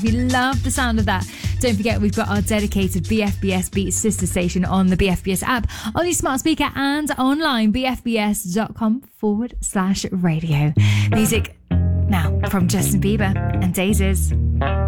If you love the sound of that, don't forget we've got our dedicated BFBS Beats sister station on the BFBS app, on your smart speaker and online, bfbs.com/radio. Music now from Justin Bieber and Daisies.